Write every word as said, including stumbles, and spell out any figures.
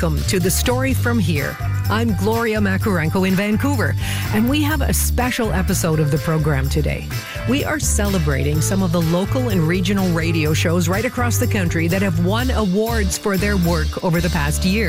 Welcome to The Story From Here. I'm Gloria Makarenko in Vancouver, and we have a special episode of the program today. We are celebrating some of the local and regional radio shows right across the country that have won awards for their work over the past year.